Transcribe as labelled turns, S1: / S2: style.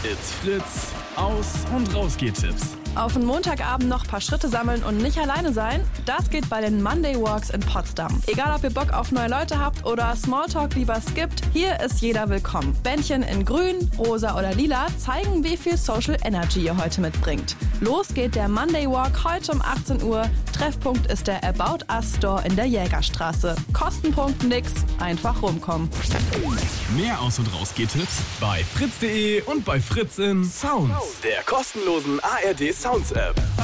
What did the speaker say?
S1: It's Fritz, Aus- und Rausgehtipps.
S2: Auf den Montagabend noch ein paar Schritte sammeln und nicht alleine sein? Das geht bei den Monday Walks in Potsdam. Egal, ob ihr Bock auf neue Leute habt oder Smalltalk lieber skippt, hier ist jeder willkommen. Bändchen in grün, rosa oder lila zeigen, wie viel Social Energy ihr heute mitbringt. Los geht der Monday Walk heute um 18 Uhr. Treffpunkt ist der About Us Store in der Jägerstraße. Kostenpunkt nix, einfach rumkommen.
S1: Mehr Aus- und Rausgehtipps bei fritz.de und bei Fritz in Sounds, der kostenlosen ARD Sounds App.